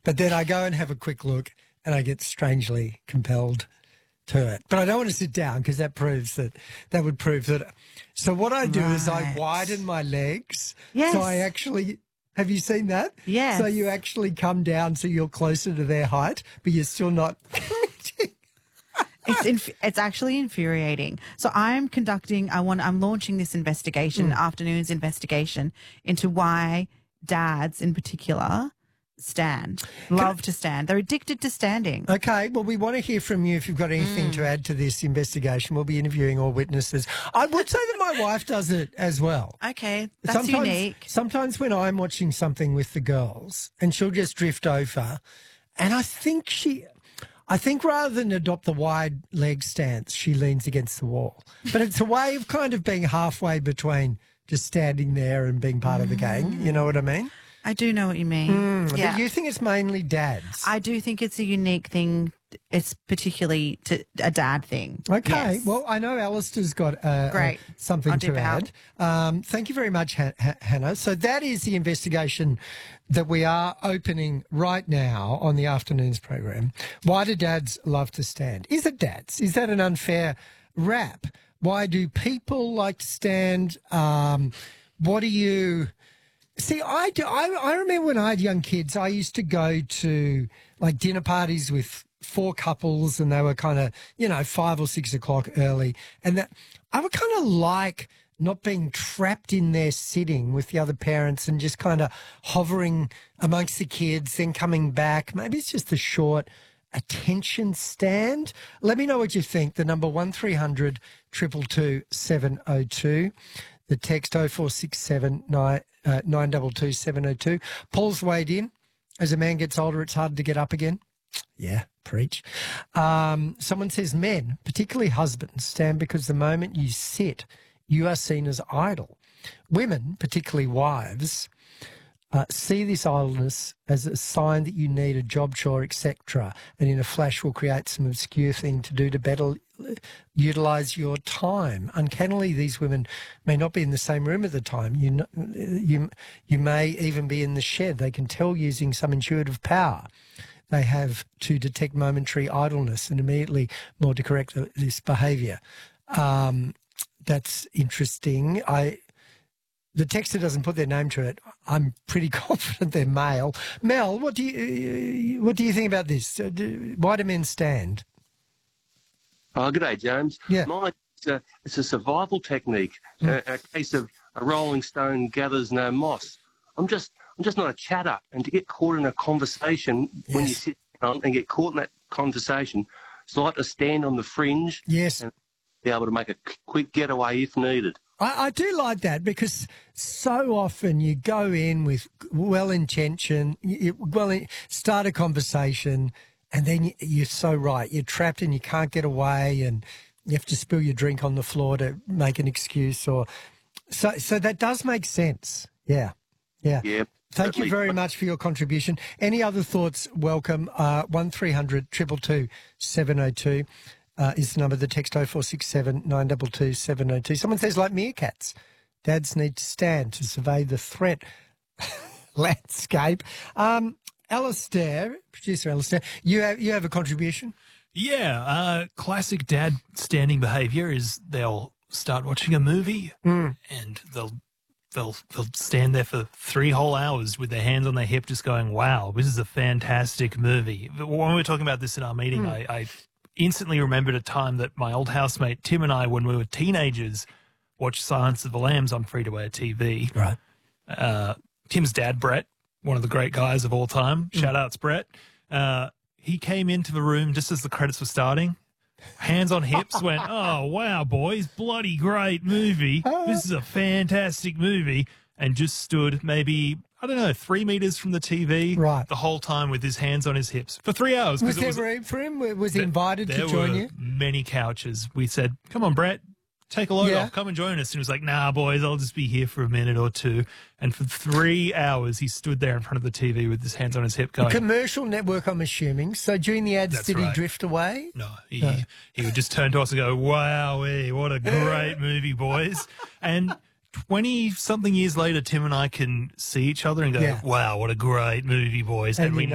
But then I go and have a quick look and I get strangely compelled to it. But I don't want to sit down because that would prove that. So what I do is I widen my legs. Yes. So I actually, have you seen that? Yes. So you actually come down so you're closer to their height, but you're still not. It's actually infuriating. So I'm launching this investigation, afternoon's investigation, into why dads in particular love to stand. They're addicted to standing. Okay, well, we want to hear from you if you've got anything to add to this investigation. We'll be interviewing all witnesses. I would say that my wife does it as well. Okay, that's unique. Sometimes when I'm watching something with the girls and she'll just drift over, and I think rather than adopt the wide leg stance, she leans against the wall. But it's a way of kind of being halfway between just standing there and being part of the gang. You know what I mean? I do know what you mean. Yeah. But you think it's mainly dads? I do think it's a unique thing. It's particularly a dad thing. Okay. Yes. Well, I know Alistair's got something to add. Thank you very much, Hannah. So that is the investigation that we are opening right now on the afternoon's program. Why do dads love to stand? Is it dads? Is that an unfair rap? Why do people like to stand? What do you... See, I remember when I had young kids, I used to go to like dinner parties with 4 couples and they were kind of, 5 or 6 o'clock early. And that I would kind of like not being trapped in there sitting with the other parents and just kind of hovering amongst the kids, then coming back. Maybe it's just a short attention stand. Let me know what you think. The number 1300 222 702. The text 0467 922 702. Paul's weighed in. As a man gets older, it's harder to get up again. Yeah, preach. Someone says men, particularly husbands, stand because the moment you sit, you are seen as idle. Women, particularly wives, see this idleness as a sign that you need a job, chore, etc., and in a flash will create some obscure thing to do to better utilise your time. Uncannily, these women may not be in the same room at the time. You may even be in the shed. They can tell using some intuitive power they have to detect momentary idleness and immediately more to correct this behaviour. That's interesting. The texter doesn't put their name to it. I'm pretty confident they're male. Mel, what do you think about this? Why do men stand? Oh, good day, James. Yeah. It's a survival technique. A case of a rolling stone gathers no moss. I'm just not a chatter, and to get caught in a conversation when you sit down and get caught in that conversation, it's like to stand on the fringe. Yes. And be able to make a quick getaway if needed. I do like that because so often you go in with well-intention, start a conversation, and then you're so right. You're trapped and you can't get away, and you have to spill your drink on the floor to make an excuse. So that does make sense. Yeah. Thank you very much for your contribution. Any other thoughts? Welcome. 1300 222 702. Is the number. The text 0467 922 702. Someone says, like meerkats, dads need to stand to survey the threat landscape. Alistair, producer Alistair, you have a contribution? Yeah, classic dad standing behaviour is they'll start watching a movie and they'll stand there for 3 whole hours with their hands on their hip just going, wow, this is a fantastic movie. When we were talking about this in our meeting, I instantly remembered a time that my old housemate Tim and I, when we were teenagers, watched Silence of the Lambs on free-to-air TV. Right. Tim's dad, Brett, one of the great guys of all time, shout-outs Brett, he came into the room just as the credits were starting, hands on hips, went, oh, wow, boys, bloody great movie. This is a fantastic movie, and just stood maybe, 3 meters from the TV the whole time with his hands on his hips for 3 hours. Was there room for him? Was he invited to join you? Many couches. We said, come on, Brett, take a load off, come and join us. And he was like, nah, boys, I'll just be here for a minute or two. And for 3 hours, he stood there in front of the TV with his hands on his hip going. A commercial network, I'm assuming. So during the ads, did he drift away? No, he would just turn to us and go, wow, what a great movie, boys. And 20-something years later, Tim and I can see each other and go, wow, what a great movie, boys. And we